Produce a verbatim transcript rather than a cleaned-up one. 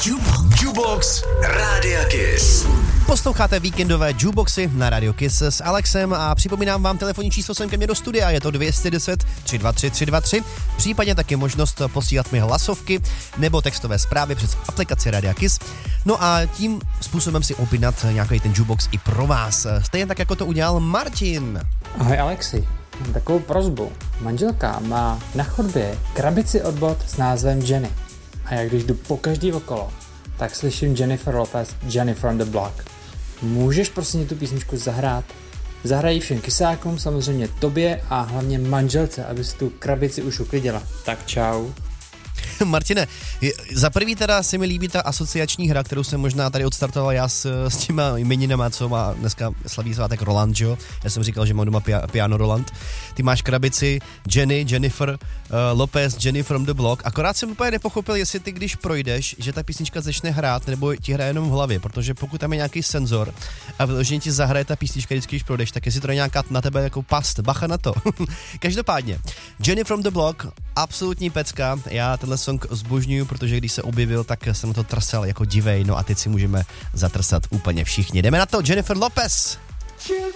Jukebox Rádia Kiss. Posloucháte víkendové Jukeboxy na Radio Kiss s Alexem a připomínám vám telefonní číslo sem ke mně do studia, je to dvě set deset, tři dva tři, tři dva tři, případně taky možnost posílat mi hlasovky nebo textové zprávy přes aplikaci Radio Kiss. No a tím způsobem si objednat nějaký ten Jukebox i pro vás, stejně tak jako to udělal Martin. Ahoj Alexi, mám takovou prosbu. Manželka má na chodbě krabici od bot s názvem Jenny. A já když jdu po každý okolo, tak slyším Jennifer Lopez, Jenny from the Block. Můžeš prosím tu písničku zahrát? Zahrají všem kysákům, samozřejmě tobě a hlavně manželce, aby si tu krabici už uklidila. Tak čau. Martine, za prvý teda se mi líbí ta asociační hra, kterou jsem možná tady odstartoval já s, s těma jmeninama, co má dneska slaví svátek Roland, že jo? Já jsem říkal, že mám doma pia, piano Roland. Ty máš krabici Jenny, Jennifer, uh, Lopez, Jenny from the Block. Akorát jsem úplně nepochopil, jestli ty, když projdeš, že ta písnička začne hrát, nebo ti hraje jenom v hlavě, protože pokud tam je nějaký senzor a vyloženě ti zahraje ta písnička, vždycky, když projdeš, tak jestli to je nějaká na tebe jako past, bacha na to. Každopádně, Jenny from the Block, absolutní pecka, já tenhle song zbožňuju, protože když se objevil, tak jsem to trsal jako divej, no a teď si můžeme zatrsat úplně všichni. Jdeme na to, Jennifer Lopez!